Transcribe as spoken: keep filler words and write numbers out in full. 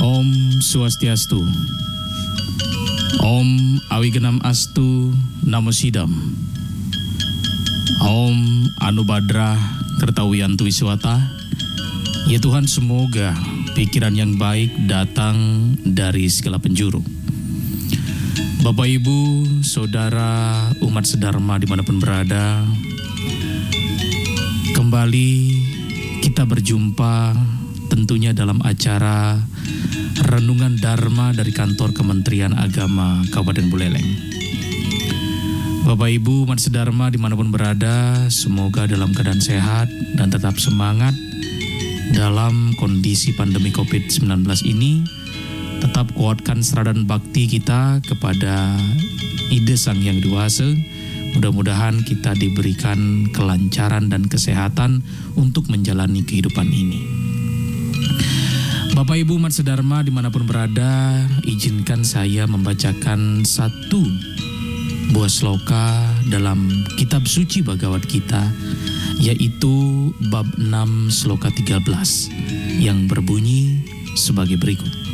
Om Swastiastu. Om Awigenam Astu Namo Sidam. Om Anubhadra Kertawiyantu Wiswata. Ya Tuhan, semoga pikiran yang baik datang dari segala penjuru. Bapak Ibu, Saudara, umat sedharma dimanapun berada, kembali kita berjumpa tentunya dalam acara Renungan Dharma dari kantor Kementerian Agama Kabupaten Buleleng. Bapak Ibu umat sedharma dimanapun berada, semoga dalam keadaan sehat dan tetap semangat dalam kondisi pandemi covid sembilan belas ini. Tetap kuatkan seradan bakti kita kepada ide Sang Hyang Widi Wasa. Mudah-mudahan kita diberikan kelancaran dan kesehatan untuk menjalani kehidupan ini. Bapak Ibu umat sedharma dimanapun berada, izinkan saya membacakan satu buah sloka dalam kitab suci Bhagavad Gita, yaitu bab enam sloka tiga belas yang berbunyi sebagai berikut.